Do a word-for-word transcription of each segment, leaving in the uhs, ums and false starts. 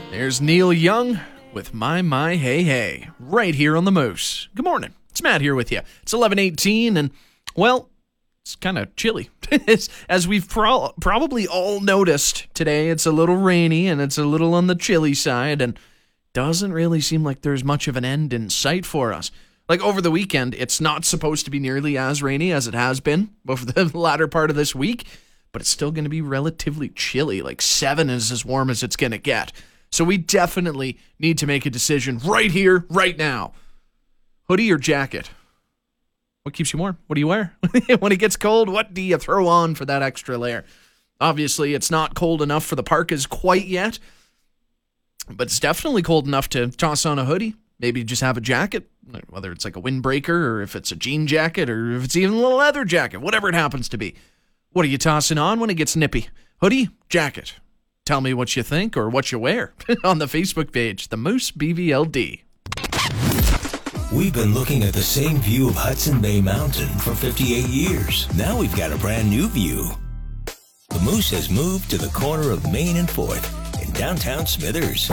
There's Neil Young with My My Hey Hey, right here on the Moose. Good morning. It's Matt here with you. It's eleven eighteen, and, well, it's kind of chilly. It's, as we've pro- probably all noticed today, it's a little rainy, and it's a little on the chilly side, and doesn't really seem like there's much of an end in sight for us. Like, over the weekend, it's not supposed to be nearly as rainy as it has been over the latter part of this week, but it's still going to be relatively chilly. Like, seven is as warm as it's going to get. So we definitely need to make a decision right here, right now. Hoodie or jacket? What keeps you warm? What do you wear? When it gets cold, what do you throw on for that extra layer? Obviously, it's not cold enough for the parkas quite yet, but it's definitely cold enough to toss on a hoodie. Maybe just have a jacket, whether it's like a windbreaker or if it's a jean jacket or if it's even a leather jacket, whatever it happens to be. What are you tossing on when it gets nippy? Hoodie, jacket? Tell me what you think or what you wear on the Facebook page, The Moose B V L D. We've been looking at the same view of Hudson Bay Mountain for fifty-eight years. Now we've got a brand new view. The Moose has moved to the corner of Main and fourth in downtown Smithers.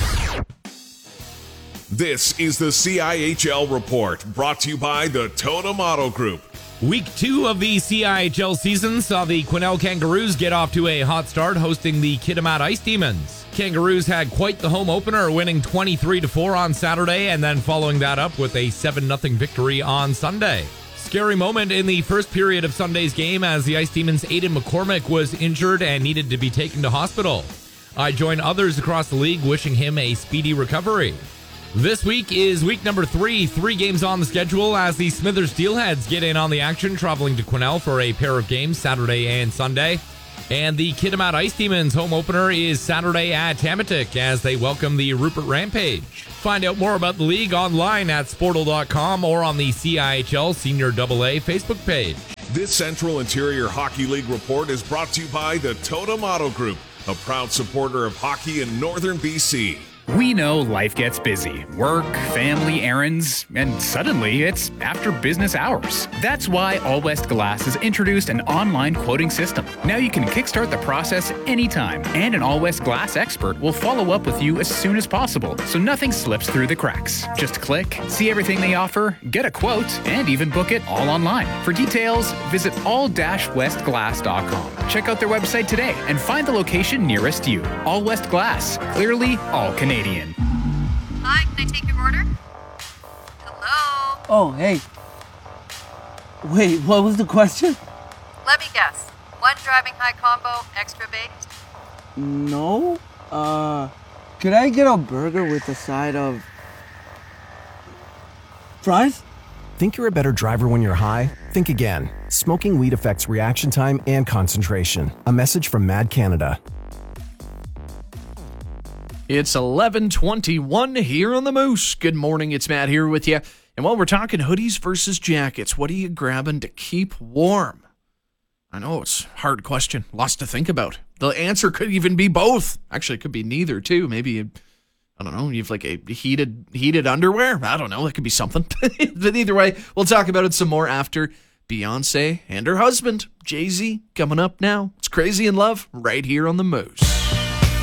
This is the C I H L Report, brought to you by the Totem Auto Group. Week two of the C I H L season saw the Quesnel Kangaroos get off to a hot start hosting the Kitimat Ice Demons. Kangaroos had quite the home opener, winning twenty-three to four on Saturday and then following that up with a seven nothing victory on Sunday. Scary moment in the first period of Sunday's game as the Ice Demons' Aidan McCormick was injured and needed to be taken to hospital. I joined others across the league wishing him a speedy recovery. This week is week number three, three games on the schedule as the Smithers Steelheads get in on the action, traveling to Quesnel for a pair of games Saturday and Sunday. And the Kitimat Ice Demons home opener is Saturday at Tamatik as they welcome the Rupert Rampage. Find out more about the league online at sportal dot com or on the C I H L Senior double A Facebook page. This Central Interior Hockey League report is brought to you by the Totem Auto Group, a proud supporter of hockey in northern B C. We know life gets busy. Work, family, errands, and suddenly it's after business hours. That's why All West Glass has introduced an online quoting system. Now you can kickstart the process anytime, and an All West Glass expert will follow up with you as soon as possible, so nothing slips through the cracks. Just click, see everything they offer, get a quote, and even book it all online. For details, visit all west glass dot com. Check out their website today and find the location nearest you. All West Glass, clearly all Canadian. Hi, can I take your order? Hello? Oh, hey. Wait, what was the question? Let me guess. One driving high combo, extra baked? No. Uh, could I get a burger with a side of fries? Think you're a better driver when you're high? Think again. Smoking weed affects reaction time and concentration. A message from Mad Canada. It's eleven twenty-one here on the Moose. Good morning, it's Matt here with you. And while we're talking hoodies versus jackets, what are you grabbing to keep warm? I know, it's a hard question. Lots to think about. The answer could even be both. Actually, it could be neither, too. Maybe, I don't know, you have like a heated heated underwear? I don't know, that could be something. But either way, we'll talk about it some more after Beyonce and her husband, Jay-Z, coming up now. It's Crazy in Love right here on the Moose.